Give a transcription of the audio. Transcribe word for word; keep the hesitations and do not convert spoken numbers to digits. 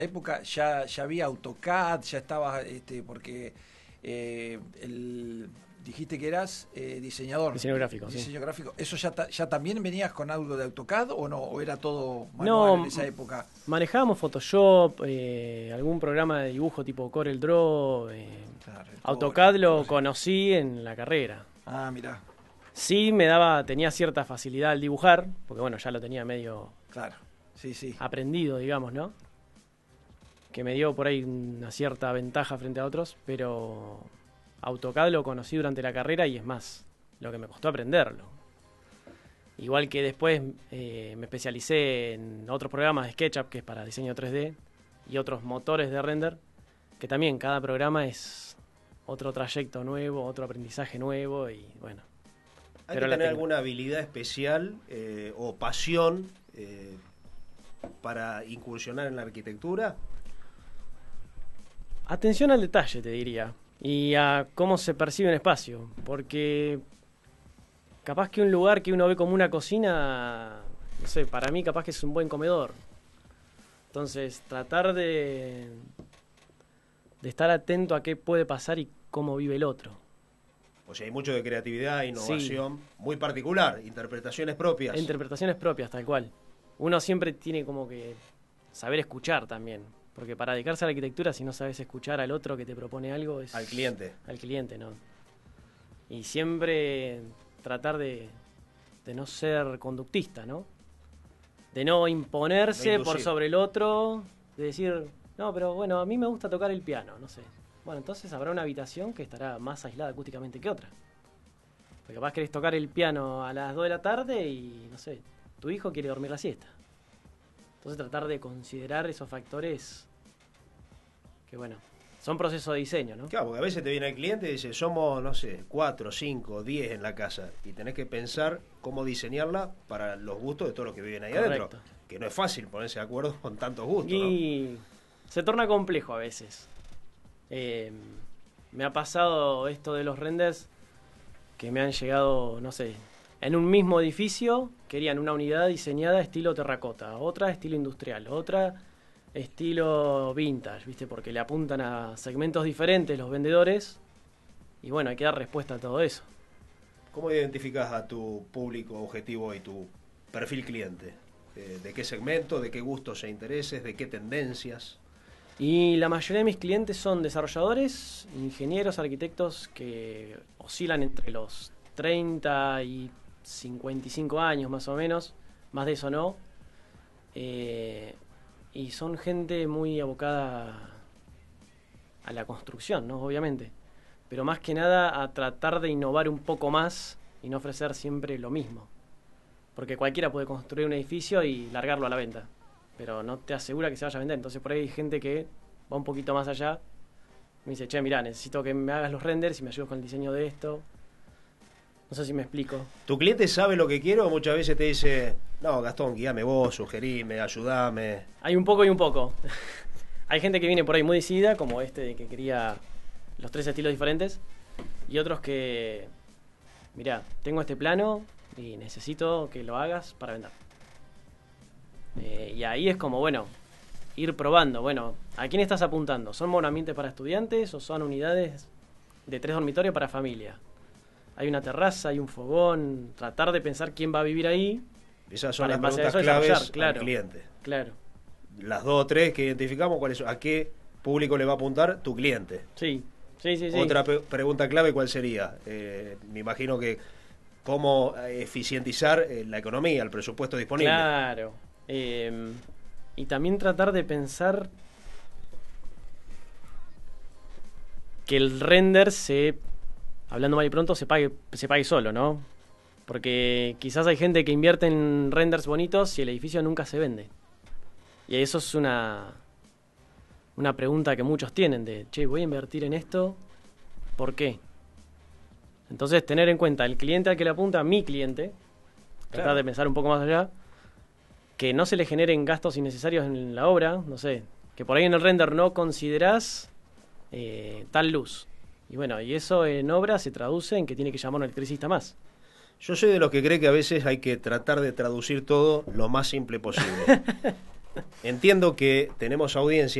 época ya, ya había AutoCAD, ya estaba, este, porque eh, el, dijiste que eras eh, diseñador. Diseño gráfico, Diseño sí. gráfico. ¿Eso ya, ta, ya también venías con algo de AutoCAD o no? ¿O era todo manual No, en esa época? manejábamos Photoshop, eh, algún programa de dibujo tipo Corel Draw. Eh, Claro, el AutoCAD Corel, lo sí. conocí en la carrera. Ah, mirá, Sí, me daba, tenía cierta facilidad al dibujar, porque bueno, ya lo tenía medio claro. Sí, sí. aprendido, digamos, ¿no? Que me dio por ahí una cierta ventaja frente a otros, pero AutoCAD lo conocí durante la carrera y es más, lo que me costó aprenderlo. Igual que después eh, me especialicé en otros programas de SketchUp, que es para diseño tres D, y otros motores de render, que también cada programa es otro trayecto nuevo, otro aprendizaje nuevo, y bueno. ¿Hay pero que la tener tengo. alguna habilidad especial eh, o pasión eh, para incursionar en la arquitectura? Atención al detalle, te diría, y a cómo se percibe un espacio, porque capaz que un lugar que uno ve como una cocina, no sé, para mí capaz que es un buen comedor. Entonces, tratar de, de estar atento a qué puede pasar y cómo vive el otro. O sea, hay mucho de creatividad, innovación, sí. Muy particular, interpretaciones propias. Interpretaciones propias, tal cual. Uno siempre tiene como que saber escuchar también. Porque para dedicarse a la arquitectura, si no sabes escuchar al otro que te propone algo, es... Al cliente. Al cliente, ¿no? Y siempre tratar de, de no ser conductista, ¿no? De no imponerse no por sobre el otro, de decir, no, pero bueno, a mí me gusta tocar el piano, no sé. Bueno, entonces habrá una habitación que estará más aislada acústicamente que otra. Porque capaz querés tocar el piano a las dos de la tarde y, no sé, tu hijo quiere dormir la siesta. Entonces tratar de considerar esos factores que, bueno, son procesos de diseño, ¿no? Claro, porque a veces te viene el cliente y dice, somos, no sé, cuatro, cinco, diez en la casa. Y tenés que pensar cómo diseñarla para los gustos de todos los que viven ahí Correcto. adentro. Que no es fácil ponerse de acuerdo con tantos gustos, y ¿no? Se torna complejo a veces. Eh, me ha pasado esto de los renders que me han llegado, no sé, en un mismo edificio querían una unidad diseñada estilo terracota, otra estilo industrial, otra estilo vintage, ¿viste? Porque le apuntan a segmentos diferentes los vendedores y bueno, hay que dar respuesta a todo eso. ¿Cómo identificás a tu público objetivo y tu perfil cliente? ¿De, de qué segmento, de qué gustos e intereses, de qué tendencias? Y la mayoría de mis clientes son desarrolladores, ingenieros, arquitectos que oscilan entre los treinta y cincuenta y cinco años más o menos, más de eso no. Eh, y son gente muy abocada a la construcción, ¿no? Obviamente. Pero más que nada a tratar de innovar un poco más y no ofrecer siempre lo mismo. Porque cualquiera puede construir un edificio y largarlo a la venta, pero no te asegura que se vaya a vender. Entonces por ahí hay gente que va un poquito más allá. Me dice, che, mirá, necesito que me hagas los renders y me ayudes con el diseño de esto. No sé si me explico. ¿Tu cliente sabe lo que quiere o muchas veces te dice, no, Gastón, guíame vos, sugerime, ayudame? Hay un poco y un poco. Hay gente que viene por ahí muy decidida, como este de que quería los tres estilos diferentes, y otros que, mirá, tengo este plano y necesito que lo hagas para vender. Eh, y ahí es como, bueno, ir probando. Bueno, ¿a quién estás apuntando? ¿Son monoambientes para estudiantes o son unidades de tres dormitorios para familia? Hay una terraza, hay un fogón. Tratar de pensar quién va a vivir ahí. Esas son para, las en base a preguntas eso, claves desarrollar, claro, al cliente. Claro. Las dos o tres que identificamos, ¿cuáles son? ¿A qué público le va a apuntar tu cliente? Sí, sí, sí. sí. Otra pe- pregunta clave, ¿cuál sería? Eh, me imagino que cómo eficientizar eh, la economía, el presupuesto disponible. Claro. Eh, y también tratar de pensar que el render se, hablando mal y pronto, se pague, se pague solo, ¿no? Porque quizás hay gente que invierte en renders bonitos y el edificio nunca se vende. Y eso es una, una pregunta que muchos tienen de, che, voy a invertir en esto, ¿por qué? Entonces, tener en cuenta el cliente al que le apunta, mi cliente, tratar Claro. de pensar un poco más allá, que no se le generen gastos innecesarios en la obra, no sé, que por ahí en el render no considerás eh, tal luz. Y bueno, y eso en obra se traduce en que tiene que llamar a un electricista más. Yo soy de los que cree que a veces hay que tratar de traducir todo lo más simple posible. entiendo que tenemos audiencia.